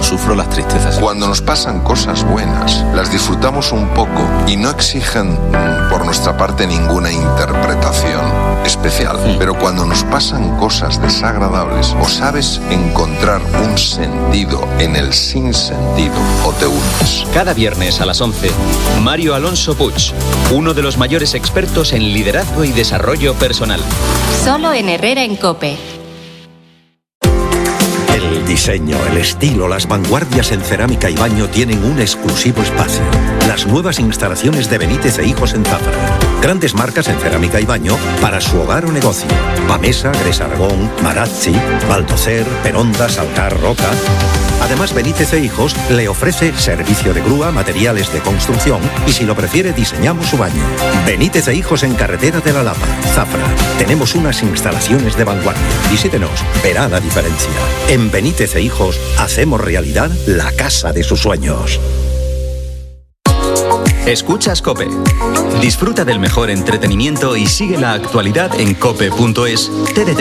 sufro las tristezas. Cuando nos pasan cosas buenas, las disfrutamos un poco y no exigen por nuestra parte ninguna interpretación especial. Pero cuando nos pasan cosas desagradables, o sabes encontrar un sentido en el sinsentido o te hundes. Cada viernes a las 11, Mario Alonso Puig, uno de los mayores expertos en liderazgo y desarrollo personal. Solo en Herrera en COPE. El diseño, el estilo, las vanguardias en cerámica y baño tienen un exclusivo espacio. Las nuevas instalaciones de Benítez e Hijos en Zafra. Grandes marcas en cerámica y baño para su hogar o negocio. Bamesa, Gres Aragón, Marazzi, Baldocer, Peronda, Salgar, Roca. Además, Benítez e Hijos le ofrece servicio de grúa, materiales de construcción y, si lo prefiere, diseñamos su baño. Benítez e Hijos en Carretera de la Lapa, Zafra. Tenemos unas instalaciones de vanguardia. Visítenos, verá la diferencia. En Benítez e Hijos hacemos realidad la casa de sus sueños. Escuchas COPE. Disfruta del mejor entretenimiento y sigue la actualidad en cope.es.